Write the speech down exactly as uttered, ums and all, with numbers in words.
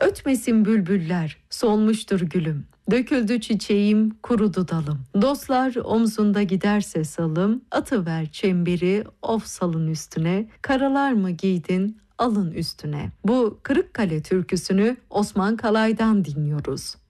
Ötmesin bülbüller, solmuştur gülüm. Döküldü çiçeğim, kurudu dalım. Dostlar omzunda giderse salım, atıver çemberi of salın üstüne. Karalar mı giydin, alın üstüne. Bu Kırıkkale türküsünü Osman Kalay'dan dinliyoruz.